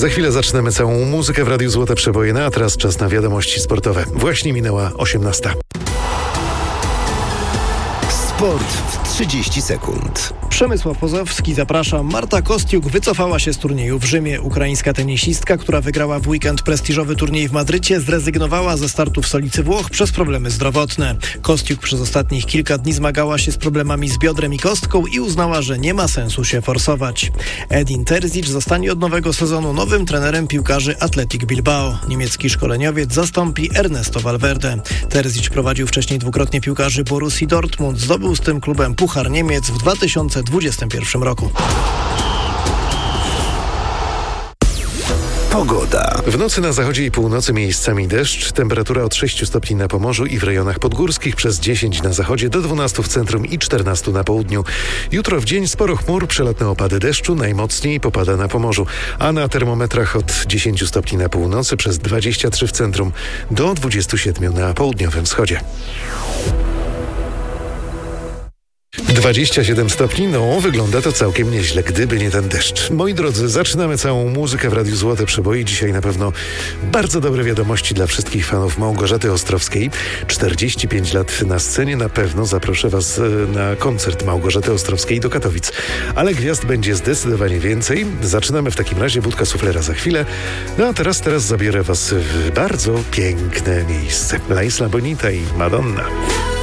Za chwilę zaczynamy całą muzykę w Radiu Złote Przeboje, a teraz czas na wiadomości sportowe. Właśnie minęła 18. Sport w 30 sekund. Przemysław Pozowski zaprasza. Marta Kostiuk wycofała się z turnieju w Rzymie. Ukraińska tenisistka, która wygrała w weekend prestiżowy turniej w Madrycie, zrezygnowała ze startu w stolicy Włoch przez problemy zdrowotne. Kostiuk przez ostatnich kilka dni zmagała się z problemami z biodrem i kostką i uznała, że nie ma sensu się forsować. Edin Terzic zostanie od nowego sezonu nowym trenerem piłkarzy Athletic Bilbao. Niemiecki szkoleniowiec zastąpi Ernesto Valverde. Terzic prowadził wcześniej dwukrotnie piłkarzy Borussii Dortmund. Zdobył z tym klubem Puchar Niemiec w 2021 roku. Pogoda. W nocy na zachodzie i północy miejscami deszcz, temperatura od 6 stopni na Pomorzu i w rejonach podgórskich, przez 10 na zachodzie, do 12 w centrum i 14 na południu. Jutro w dzień sporo chmur, przelotne opady deszczu, najmocniej popada na Pomorzu, a na termometrach od 10 stopni na północy, przez 23 w centrum, do 27 na południowym wschodzie. 27 stopni, wygląda to całkiem nieźle, gdyby nie ten deszcz. Moi drodzy, zaczynamy całą muzykę w Radiu Złote Przeboje. Dzisiaj na pewno bardzo dobre wiadomości dla wszystkich fanów Małgorzaty Ostrowskiej. 45 lat na scenie, na pewno zaproszę Was na koncert Małgorzaty Ostrowskiej do Katowic. Ale gwiazd będzie zdecydowanie więcej. Zaczynamy w takim razie, Budka Suflera za chwilę. A teraz zabiorę Was w bardzo piękne miejsce. La Isla Bonita i Madonna.